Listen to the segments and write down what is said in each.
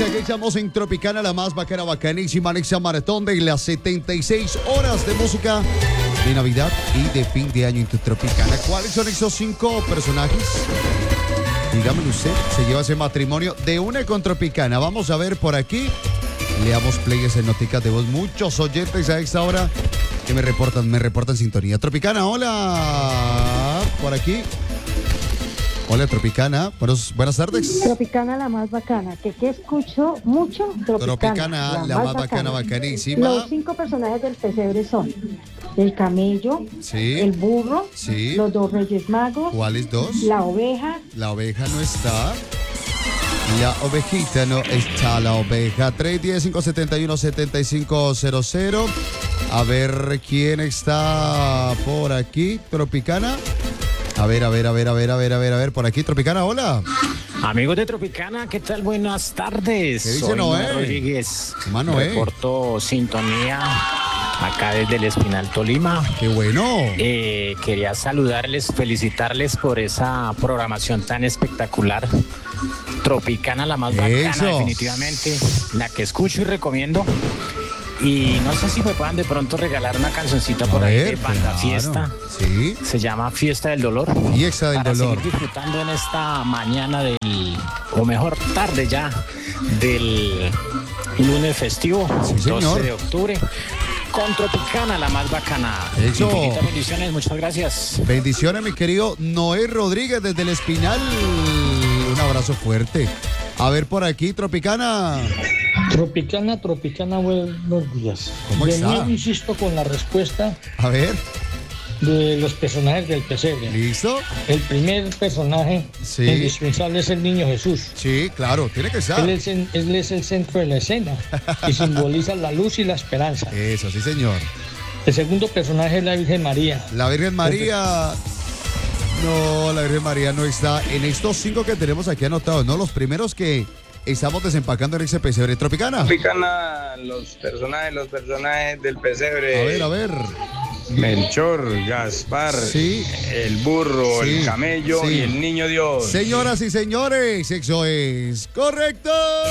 aquí estamos en Tropicana, la más bacana, bacanísima, Nexa Maratón de las 76 horas de música de Navidad y de fin de año en tu Tropicana. ¿Cuáles son esos 5 personajes? Dígame usted, se lleva ese matrimonio de una con Tropicana. Vamos a ver por aquí. Le damos players en noticas de voz. Muchos oyentes a esta hora que me reportan sintonía. Tropicana, hola. Por aquí. Hola, Tropicana. Buenas tardes. Tropicana, la más bacana. ¿Qué escucho mucho? Tropicana, la más bacana, bacanísima. Los 5 personajes del pesebre son el camello, sí, el burro, sí, los 2 reyes magos. ¿Cuáles 2? La oveja. La oveja no está. La ovejita no está, la oveja. 310-571-7500. A ver quién está por aquí. Tropicana. A ver, por aquí, Tropicana, hola. Amigos de Tropicana, ¿qué tal? Buenas tardes. ¿Qué dice Soy Noé? Rodríguez. Noé. Reporto sintonía acá desde el Espinal, Tolima. ¡Qué bueno! Quería saludarles, felicitarles por esa programación tan espectacular. Tropicana, la más bacana, definitivamente. La que escucho y recomiendo. Y no sé si me puedan de pronto regalar una cancioncita por ahí de Banda claro. Fiesta. Sí. Se llama Fiesta del Dolor. Fiesta del Dolor. Para seguir disfrutando en esta mañana o mejor tarde ya, del lunes festivo, sí, 12 de octubre. Con Tropicana, la más bacana. Eso. Infinitas bendiciones, muchas gracias. Bendiciones, mi querido Noé Rodríguez desde el Espinal. Un abrazo fuerte. A ver por aquí, Tropicana. Tropicana, buenos días. ¿Cómo está? De nuevo insisto con la respuesta A ver. de los personajes del pesebre. ¿Listo? El primer personaje indispensable es el niño Jesús. Sí, claro, tiene que estar. Él es el centro de la escena y simboliza la luz y la esperanza. Eso, sí, señor. El segundo personaje es la Virgen María. La Virgen María. No, la Virgen María no está en estos 5 que tenemos aquí anotados, ¿no? Los primeros que estamos desempacando en ese pesebre. Tropicana. Tropicana, los personajes del pesebre. A ver. Melchor, Gaspar, sí, el burro, sí, el camello sí, y el niño Dios. Señoras y señores, eso es correcto.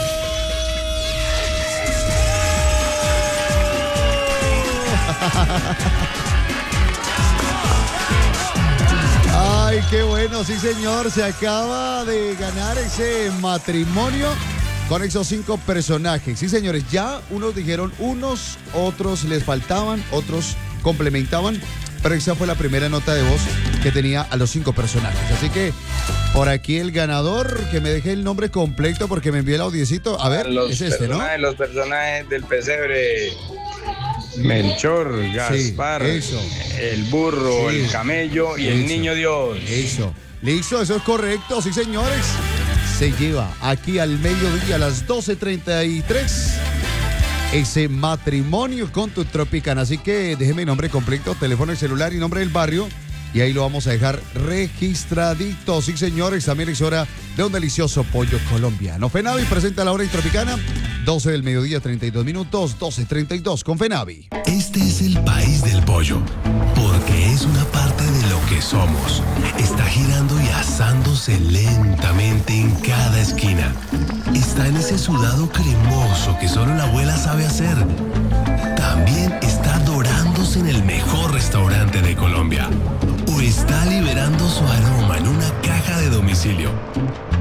Ay, qué bueno, sí señor, se acaba de ganar ese matrimonio con esos 5 personajes. Sí señores, ya unos dijeron unos, otros les faltaban, otros complementaban, pero esa fue la primera nota de voz que tenía a los 5 personajes. Así que por aquí el ganador, que me deje el nombre completo porque me envió el audiecito. A ver, es este, ¿no? Los personajes del pesebre. Melchor, Gaspar, sí, el burro, el camello y el niño Dios. Eso. Listo, eso es correcto, sí señores. Se lleva aquí al mediodía a las 12:33 ese matrimonio con tu Tropicana. Así que déjeme nombre completo, teléfono y celular y nombre del barrio. Y ahí lo vamos a dejar registradito. Sí, señores, también es hora de un delicioso pollo colombiano. Fenavi presenta la hora en Tropicana. 12 del mediodía, 32 minutos, 12:32 con Fenavi. Este es el país del pollo, porque es una parte de lo que somos. Está girando y asándose lentamente en cada esquina. Está en ese sudado cremoso que solo la abuela sabe hacer. También está dorándose en el mejor restaurante de Colombia. O está liberando su aroma en una caja de domicilio.